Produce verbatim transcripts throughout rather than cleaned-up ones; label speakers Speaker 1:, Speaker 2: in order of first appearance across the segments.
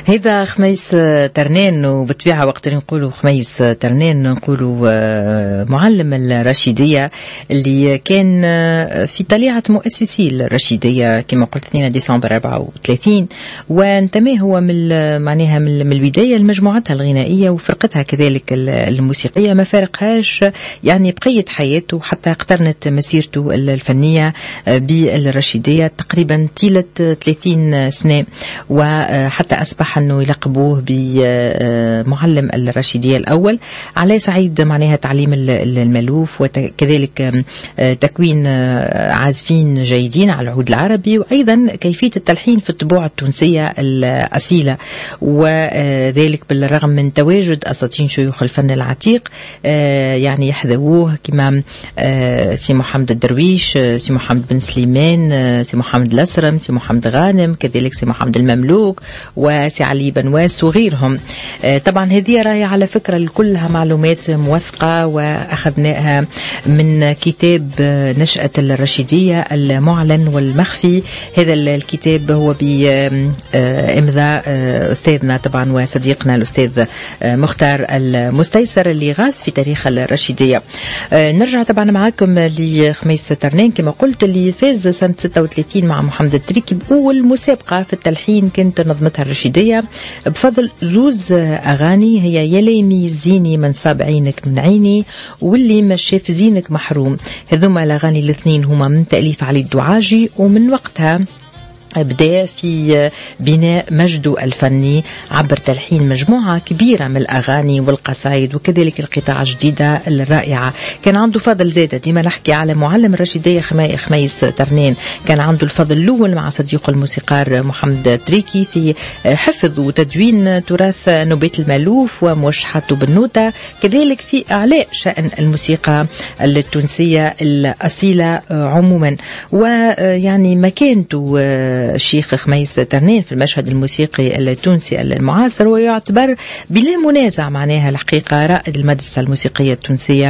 Speaker 1: هذا خميس ترنين، وبالطبيعة وقت نقولوا خميس ترنين نقولوا معلم الرشيدية اللي كان في طليعة مؤسسي الرشيدية كما قلت اثنين ديسمبر أربعة وثلاثين، وانتمى هو من معناها من البداية لمجموعتها الغنائية وفرقتها كذلك الموسيقية، ما فارقهاش يعني بقية حياته حتى اقترنت مسيرته الفنية بالرشيدية تقريبا طيلة ثلاثين سنة، وحتى أصبح أنه يلقبوه بمعلم الرشيدية الأول على صعيد معناها تعليم المألوف وكذلك تكوين عازفين جيدين على العود العربي، وأيضا كيفية التلحين في الطبوع التونسية الأصيلة، وذلك بالرغم من تواجد أساطين شيوخ الفن العتيق يعني يحذوه كما سي محمد الدرويش، سي محمد بن سليمان، سي محمد الأسرم، سي محمد غانم، كذلك سي محمد المملوك وسي علي بنواس وغيرهم. طبعا هذه راهي على فكرة كلها معلومات موثقة وأخذناها من كتاب نشأة الرشيدية المعلن والمخفي. هذا الكتاب هو بإمضاء أستاذنا طبعا وصديقنا الأستاذ مختار المستيسر اللي غاص في تاريخ الرشيدية. نرجع طبعا معاكم لخميس ترنين كما قلت اللي فاز سنة ستة وثلاثين مع محمد التريكي بأول مسابقة في التلحين كانت نظمتها الرشيدية بفضل زوز أغاني هي يليمي زيني من صاب عينك من عيني واللي ما شاف زينك محروم. هذوما الأغاني الاثنين هما من تأليف علي الدعاجي، ومن وقتها بدأ في بناء مجده الفني عبر تلحين مجموعة كبيرة من الأغاني والقصائد وكذلك القطع الجديدة الرائعة. كان عنده فضل زادة ديما نحكي على معلم الرشيدية خميس ترنين، كان عنده الفضل الأول مع صديقه الموسيقار محمد تريكي في حفظ وتدوين تراث نوبات المألوف وموشحاته بالنوتة، كذلك في إعلاء شأن الموسيقى التونسية الأصيلة عموما. ويعني مكانته الشيخ خميس ترنين في المشهد الموسيقي التونسي المعاصر ويعتبر بلا منازع معناها الحقيقة رائد المدرسة الموسيقية التونسية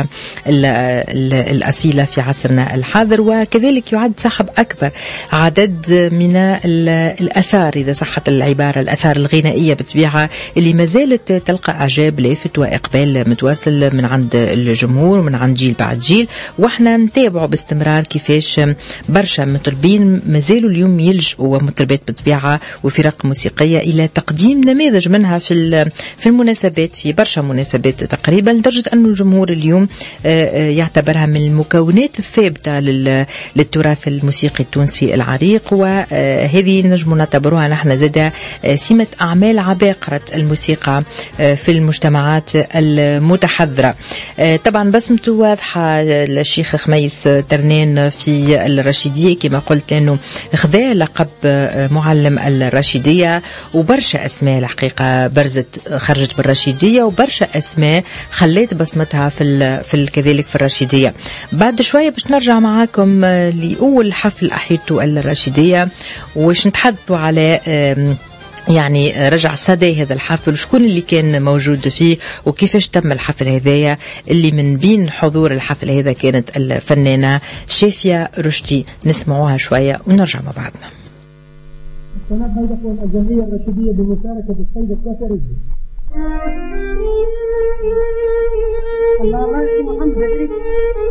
Speaker 1: الأصيلة في عصرنا الحاضر، وكذلك يعد صاحب أكبر عدد من الأثار إذا صحت العبارة الأثار الغنائية بالطبيعة اللي ما زالت تلقى إعجاب لافت وإقبال متواصل من عند الجمهور ومن عند جيل بعد جيل، وإحنا نتابعه باستمرار كيفاش برشا مطربين ما زالوا اليوم يلجأوا ومطربات بالطبيعة وفرق موسيقية إلى تقديم نماذج منها في في المناسبات في برشا مناسبات تقريبا، لدرجة أن الجمهور اليوم يعتبرها من المكونات الثابتة للتراث الموسيقي التونسي العريق، وهذه نجم نعتبروها نحن زادة سمة أعمال عباقرة الموسيقى في المجتمعات المتحضرة. طبعا بسمته واضحة الشيخ خميس ترنين في الرشيدية كما قلت لأنه خذا لقب معلم الرشيدية، وبرشا أسماء الحقيقة برزت خرجت بالرشيدية وبرشا أسماء خليت بصمتها في في كذلك في الرشيدية. بعد شوية باش نرجع معاكم لأول حفل أحيته الرشيدية وش نتحدثوا على يعني رجع صدى هذا الحفل وشكون اللي كان موجود فيه وكيفاش تم الحفل هذايا، اللي من بين حضور الحفل هذا كانت الفنانة شافية رشدي. نسمعوها شوية ونرجع مع بعضنا.
Speaker 2: تنبه تقول الجمعية الرشيدية بمشاركة السيدة شافية رشدي. الله محمد